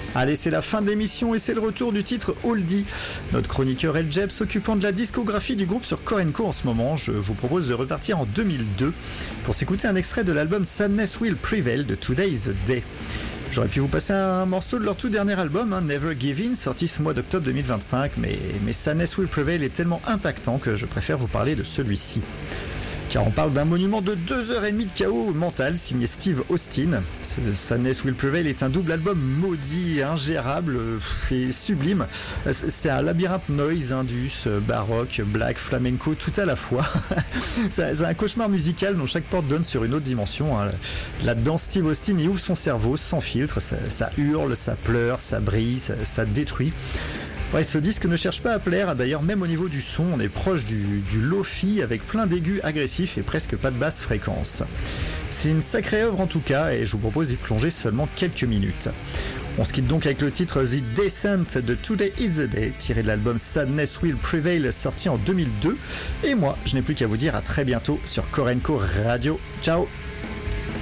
Allez, c'est la fin de l'émission et c'est le retour du titre Oldie. Notre chroniqueur El Jeb s'occupant de la discographie du groupe sur Core & Co en ce moment, je vous propose de repartir en 2002 pour s'écouter un extrait de l'album Sadness Will Prevail de Today is the Day. J'aurais pu vous passer un morceau de leur tout dernier album, Never Give In, sorti ce mois d'octobre 2025, mais Sadness Will Prevail est tellement impactant que je préfère vous parler de celui-ci. Car on parle d'un monument de 2h30 de chaos mental signé Steve Austin. Ce Sadness Will Prevail est un double album maudit, ingérable et sublime. C'est un labyrinthe noise, indus, baroque, black, flamenco, tout à la fois. C'est un cauchemar musical dont chaque porte donne sur une autre dimension. Là-dedans, Steve Austin y ouvre son cerveau sans filtre. Ça hurle, ça pleure, ça brille, ça détruit. Ouais, ce disque ne cherche pas à plaire, d'ailleurs même au niveau du son, on est proche du lo-fi avec plein d'aigus agressifs et presque pas de basse fréquence. C'est une sacrée œuvre en tout cas et je vous propose d'y plonger seulement quelques minutes. On se quitte donc avec le titre The Descent de Today is the Day, tiré de l'album Sadness Will Prevail sorti en 2002. Et moi, je n'ai plus qu'à vous dire à très bientôt sur Core & Co Radio. Ciao!